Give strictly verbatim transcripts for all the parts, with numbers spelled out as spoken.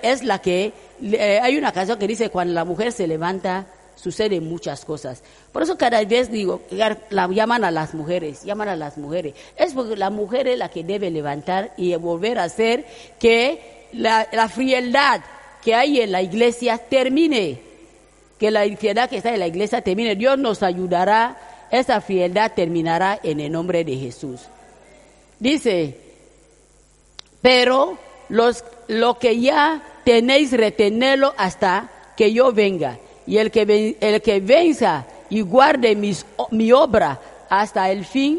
es la que, eh, hay una canción que dice, cuando la mujer se levanta, suceden muchas cosas. Por eso cada vez digo, la llaman a las mujeres, llaman a las mujeres. Es porque la mujer es la que debe levantar y volver a hacer que la, la frialdad que hay en la iglesia termine, que la frialdad que está en la iglesia termine. Dios nos ayudará, esa frialdad terminará en el nombre de Jesús. Dice, pero los, lo que ya tenéis, retenerlo hasta que yo venga. Y el que, el que venza y guarde mis, mi obra hasta el fin,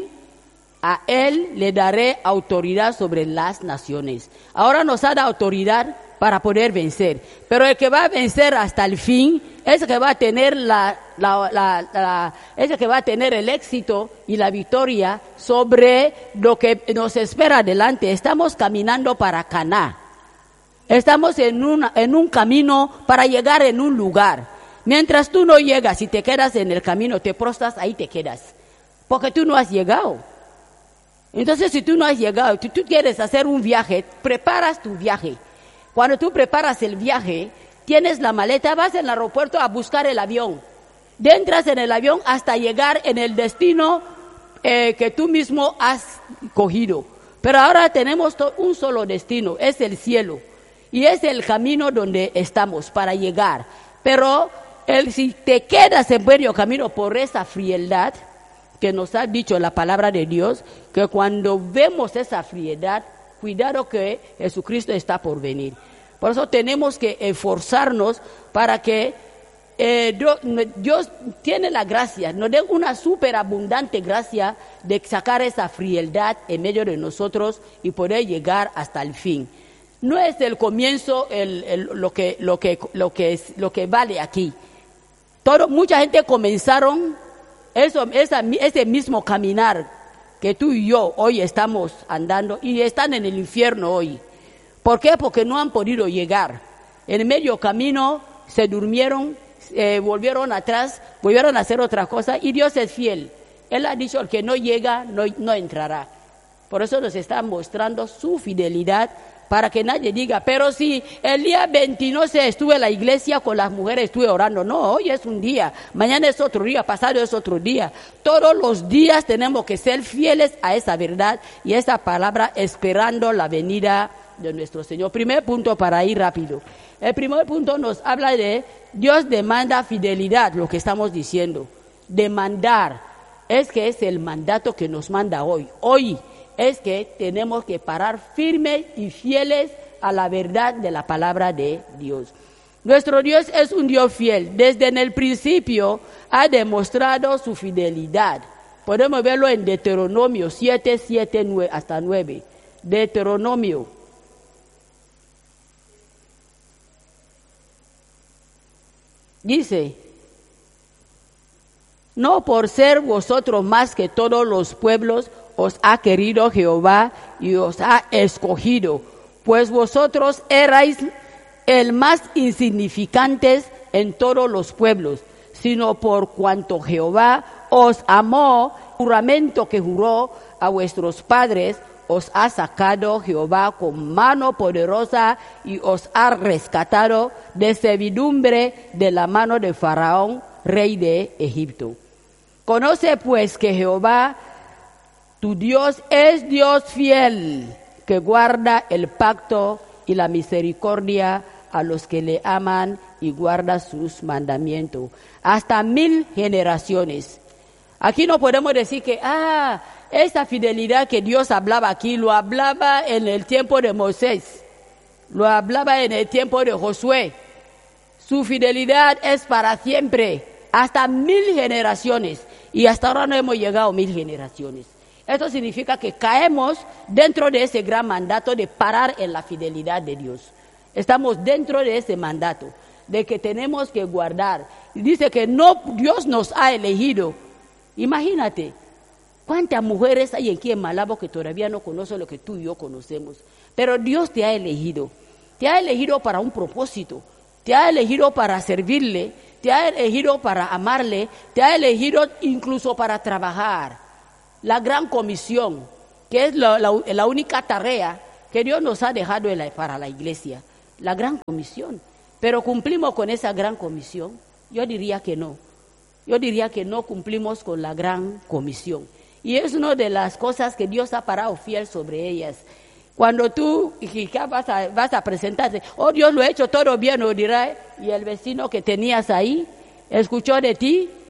a él le daré autoridad sobre las naciones. Ahora nos ha dado autoridad para poder vencer. Pero el que va a vencer hasta el fin, es el que va a tener la, la, la, la, es el que va a tener el éxito y la victoria sobre lo que nos espera adelante. Estamos caminando para Caná. Estamos en, una, en un camino para llegar en un lugar. Mientras tú no llegas y te quedas en el camino, te prostras, ahí te quedas. Porque tú no has llegado. Entonces, si tú no has llegado, si tú quieres hacer un viaje, preparas tu viaje. Cuando tú preparas el viaje, tienes la maleta, vas en el aeropuerto a buscar el avión. Entras en el avión hasta llegar en el destino eh, que tú mismo has cogido. Pero ahora tenemos un solo destino, es el cielo. Y es el camino donde estamos para llegar. Pero el, si te quedas en medio camino por esa frialdad que nos ha dicho la palabra de Dios, que cuando vemos esa frialdad, cuidado que Jesucristo está por venir. Por eso tenemos que esforzarnos para que eh, Dios, Dios tiene la gracia, nos dé una superabundante gracia de sacar esa frialdad en medio de nosotros y poder llegar hasta el fin. No es el comienzo el, el, lo, que, lo, que, lo, que es, lo que vale aquí. Todo, mucha gente comenzaron eso, esa, ese mismo caminar que tú y yo hoy estamos andando y están en el infierno hoy. ¿Por qué? Porque no han podido llegar. En medio camino se durmieron, eh, volvieron atrás, volvieron a hacer otra cosa y Dios es fiel. Él ha dicho, el que no llega no, no entrará. Por eso nos está mostrando su fidelidad para que nadie diga, pero si el día veinte, no sé, estuve en la iglesia con las mujeres, estuve orando. No, hoy es un día, mañana es otro día, pasado es otro día. Todos los días tenemos que ser fieles a esa verdad y a esa palabra, esperando la venida de nuestro Señor. Primer punto para ir rápido. El primer punto nos habla de Dios demanda fidelidad, lo que estamos diciendo. Demandar es que es el mandato que nos manda hoy. Hoy es que tenemos que parar firmes y fieles a la verdad de la palabra de Dios. Nuestro Dios es un Dios fiel. Desde en el principio ha demostrado su fidelidad. Podemos verlo en Deuteronomio siete, siete, nueve, hasta nueve. Deuteronomio. Dice, no por ser vosotros más que todos los pueblos, os ha querido Jehová y os ha escogido, pues vosotros erais el más insignificantes en todos los pueblos, sino por cuanto Jehová os amó, juramento que juró a vuestros padres, os ha sacado Jehová con mano poderosa y os ha rescatado de servidumbre de la mano de Faraón, rey de Egipto. Conoce pues que Jehová tu Dios es Dios fiel, que guarda el pacto y la misericordia a los que le aman y guarda sus mandamientos, hasta mil generaciones. Aquí no podemos decir que, ah, esa fidelidad que Dios hablaba aquí, lo hablaba en el tiempo de Moisés, lo hablaba en el tiempo de Josué. Su fidelidad es para siempre, hasta mil generaciones, y hasta ahora no hemos llegado a mil generaciones. Esto significa que caemos dentro de ese gran mandato de parar en la fidelidad de Dios. Estamos dentro de ese mandato, de que tenemos que guardar. Dice que no, Dios nos ha elegido. Imagínate, cuántas mujeres hay aquí en Malabo que todavía no conocen lo que tú y yo conocemos. Pero Dios te ha elegido. Te ha elegido para un propósito. Te ha elegido para servirle. Te ha elegido para amarle. Te ha elegido incluso para trabajar. La gran comisión, que es la, la, la única tarea que Dios nos ha dejado en la, para la iglesia. la gran comisión. Pero ¿cumplimos con esa gran comisión? Yo diría que no. Yo diría que no cumplimos con la gran comisión. Y es una de las cosas que Dios ha parado fiel sobre ellas. Cuando tú vas a, vas a presentarte, oh Dios, lo he hecho todo bien, o dirá, y el vecino que tenías ahí escuchó de ti